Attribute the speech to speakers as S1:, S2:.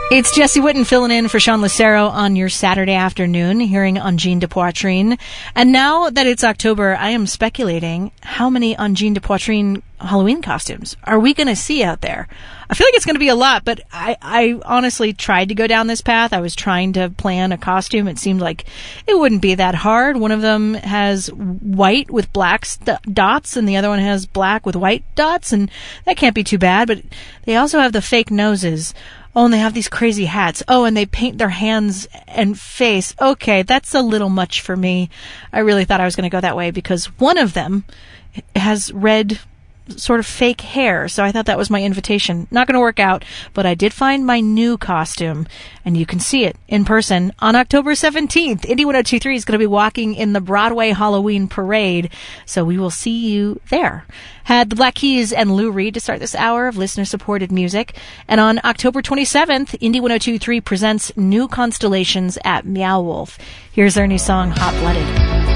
S1: It's Jesse Whitten filling in for Sean Lucero on your Saturday afternoon, hearing Ungine de Poitrine. And now that it's October, I am speculating how many Ungine de Poitrine Halloween costumes are we going to see out there? I feel like it's going to be a lot, but I honestly tried to go down this path. I was trying to plan a costume. It seemed like it wouldn't be that hard. One of them has white with black dots, and the other one has black with white dots, and that can't be too bad. But they also have the fake noses. Oh, and they have these crazy hats. Oh, and they paint their hands and face. Okay, that's a little much for me. I really thought I was going to go that way because one of them has red sort of fake hair, so I thought that was my invitation. Not going to work out, but I did find my new costume, and you can see it in person on October 17th. Indie 1023 is going to be walking in the Broadway Halloween Parade, so we will see you there. Had the Black Keys and Lou Reed to start this hour of listener-supported music, and on October 27th, Indie 1023 presents New Constellations at Meow Wolf. Here's their new song, Hot Blooded.